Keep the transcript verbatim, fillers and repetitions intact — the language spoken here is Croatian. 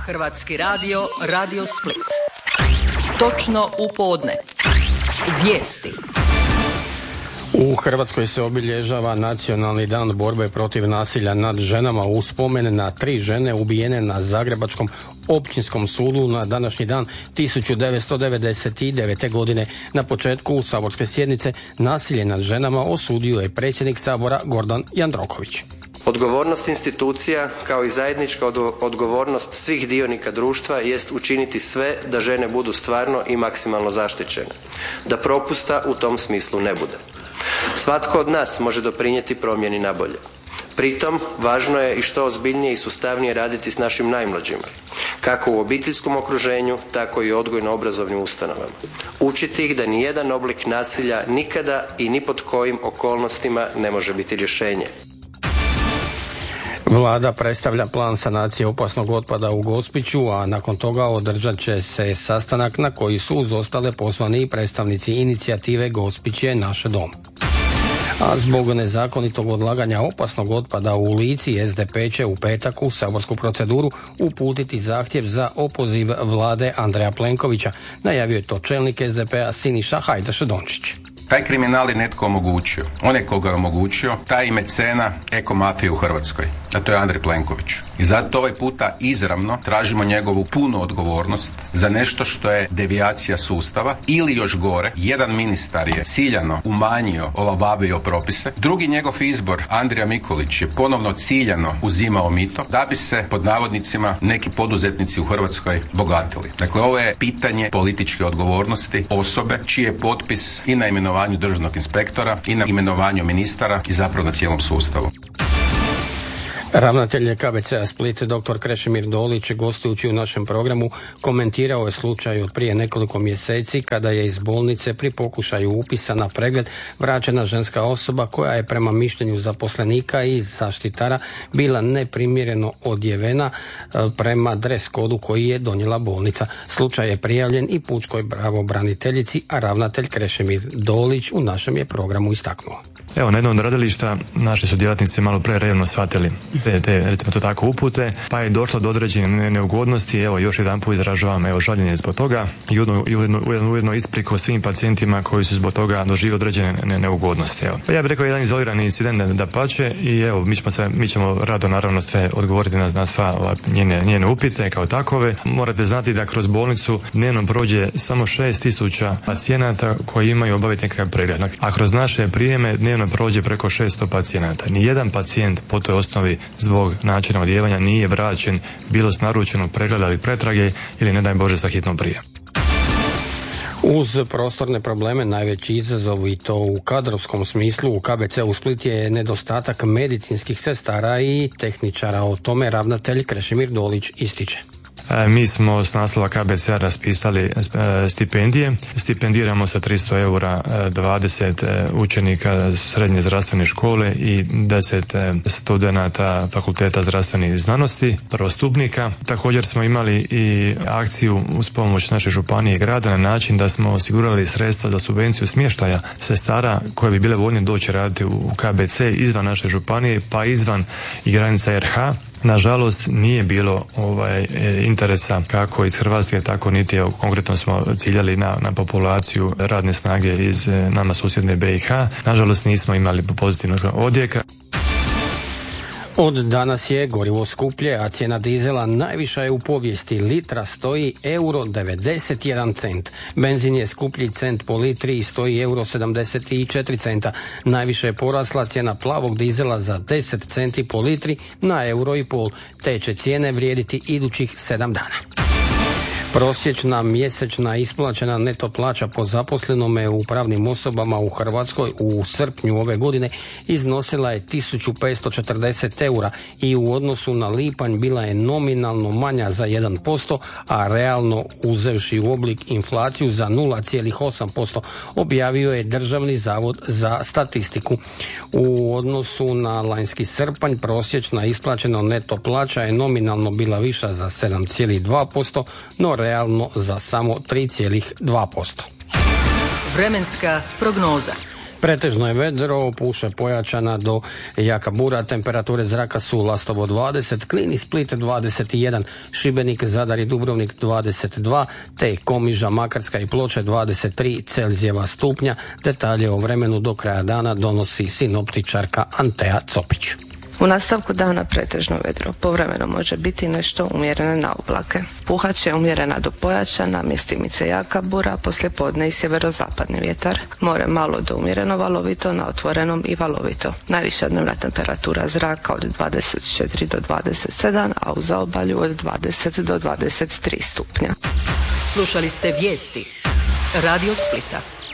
Hrvatski radio, Radio Split. Točno u podne. Vijesti. U Hrvatskoj se obilježava Nacionalni dan borbe protiv nasilja nad ženama u spomen na tri žene ubijene na Zagrebačkom općinskom sudu na današnji dan tisuću devetsto devedeset devete. godine. Na početku saborske sjednice nasilje nad ženama osudio je predsjednik Sabora Gordan Jandroković. Odgovornost institucija, kao i zajednička odgovornost svih dionika društva, jest učiniti sve da žene budu stvarno i maksimalno zaštićene, da propusta u tom smislu ne bude. Svatko od nas može doprinijeti promjeni na bolje. Pritom, važno je i što ozbiljnije i sustavnije raditi s našim najmlađima, kako u obiteljskom okruženju, tako i u odgojno-obrazovnim ustanovama. Učiti ih da nijedan oblik nasilja nikada i ni pod kojim okolnostima ne može biti rješenje. Vlada predstavlja plan sanacije opasnog otpada u Gospiću, a nakon toga održat će se sastanak na koji su uz ostale pozvani i predstavnici inicijative Gospić je naš dom. A zbog nezakonitog odlaganja opasnog otpada u Lici, S D P će u petak u saborsku proceduru uputiti zahtjev za opoziv vlade Andreja Plenkovića. Najavio je to čelnik S D P-a Siniša Hajdaš Dončić. Taj kriminal je netko omogućio. On je koga je omogućio, taj je mecena ekomafije u Hrvatskoj. A to je Andrej Plenković. I zato ovaj puta izravno tražimo njegovu punu odgovornost za nešto što je devijacija sustava ili još gore, jedan ministar je ciljano umanjio, olabavio propise. Drugi njegov izbor, Andrija Mikulić, je ponovno ciljano uzimao mito da bi se, pod navodnicima, neki poduzetnici u Hrvatskoj bogatili. Dakle, ovo je pitanje političke odgovornosti osobe čiji je potpis i na imenovanju državnog inspektora i na imenovanju ministara i zapravo na cijelom sustavu. Ravnatelj K B C-a Split, dr. Krešimir Dolić, gostujući u našem programu, komentirao je slučaj od prije nekoliko mjeseci kada je iz bolnice pri pokušaju upisa na pregled vraćena ženska osoba koja je prema mišljenju zaposlenika i zaštitara bila neprimjereno odjevena prema dres kodu koji je donijela bolnica. Slučaj je prijavljen i pučkoj pravobraniteljici, a ravnatelj Krešimir Dolić u našem je programu istaknuo. Evo, na jednom od radilišta naši su djelatnici malo pre revno shvatili te, te, recimo to tako, upute, pa je došlo do određene neugodnosti. Evo, još jedan put izražavam evo žaljenje zbog toga i ujedno, ujedno, ujedno ispriku svim pacijentima koji su zbog toga doživjeli određene ne, neugodnosti. Evo. Pa ja bih rekao jedan izolirani incident da pače i evo, mi ćemo, se, mi ćemo rado naravno sve odgovoriti na, na sva njene, njene upite kao takove. Morate znati da kroz bolnicu dnevno prođe samo šest tisuća pacijenata koji imaju obaviti nekakav pregled, a kroz naše prijeme dnevno prođe preko šesto pacijenata. Nijedan pacijent po toj osnovi zbog načina odjevanja nije vraćen bilo s naručenog pregleda ili pretrage ili ne daj Bože sa hitnom prijem. Uz prostorne probleme najveći izazov, i to u kadrovskom smislu, u K B C u Split je nedostatak medicinskih sestara i tehničara. O tome ravnatelj Krešimir Dolić ističe. Mi smo s naslova K B C-a raspisali stipendije. Stipendiramo sa tristo eura dvadeset učenika srednje zdravstvene škole i deset studenata fakulteta zdravstvenih znanosti, prvostupnika. Također smo imali i akciju uz pomoć naše županije i grada na način da smo osigurali sredstva za subvenciju smještaja sestara koje bi bile voljne doći raditi u K B C izvan naše županije pa izvan i granica R H. Nažalost, nije bilo ovaj, interesa kako iz Hrvatske, tako niti evo, konkretno smo ciljali na, na populaciju radne snage iz nama susjedne B i H. Nažalost, nismo imali pozitivnog odjeka. Od danas je gorivo skuplje, a cijena dizela najviša je u povijesti. Litra stoji euro devedeset jedan cent. Benzin je skuplji cent po litri i stoji euro sedamdeset četiri centa. Najviše je porasla cijena plavog dizela za deset centi po litri na euro i pol. Te će cijene vrijediti idućih sedam dana. Prosječna mjesečna isplaćena neto plaća po zaposlenome u pravnim osobama u Hrvatskoj u srpnju ove godine iznosila je tisuću petsto četrdeset eura i u odnosu na lipanj bila je nominalno manja za jedan posto, a realno uzevši u oblik inflaciju za nula zarez osam posto, objavio je Državni zavod za statistiku. U odnosu na lanjski srpanj prosječna isplaćena neto plaća je nominalno bila viša za sedam zarez dva posto, no realno za samo tri zarez dva posto. Vremenska prognoza. Pretežno je vedro, puše pojačana do jaka bura, temperature zraka su Lastovo dvadeset, Knin i Split dvadeset jedan, Šibenik, Zadar i Dubrovnik dvadeset dva, te Komiža, Makarska i Ploče dvadeset tri Celzijeva stupnja. Detalje o vremenu do kraja dana donosi sinoptičarka Antea Copić. U nastavku dana pretežno vedro, povremeno može biti nešto umjerene na oblake. Puhat će umjerena do pojačana, mjestimice jaka bura, poslijepodne i sjeverozapadni vjetar. More malo do umjereno valovito, na otvorenom i valovito. Najviša dnevna temperatura zraka od dvadeset četiri do dvadeset sedam, a u zaobalju od dvadeset do dvadeset tri stupnja. Slušali ste vijesti Radio Splita.